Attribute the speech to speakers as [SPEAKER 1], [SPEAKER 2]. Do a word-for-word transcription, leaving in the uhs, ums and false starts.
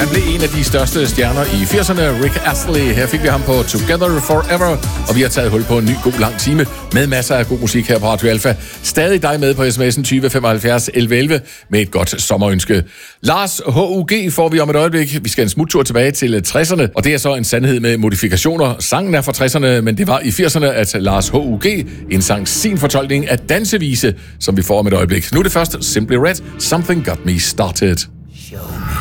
[SPEAKER 1] Han blev en af de største stjerner i firserne, Rick Astley. Her fik vi ham på Together Forever, og vi har taget hul på en ny god lang time med masser af god musik her på Radio Alfa. Stadig dig med på sms'en tyve femoghalvfjerds elleve elleve med et godt sommerønske. Lars H U G får vi om et øjeblik. Vi skal en smuttur tilbage til tresserne, og det er så en sandhed med modifikationer. Sangen er fra tresserne, men det var i firserne, at Lars H U G indsang sin fortolkning af dansevise, som vi får om et øjeblik. Nu er det først Simply Red, Something Got Me Started.
[SPEAKER 2] Show me.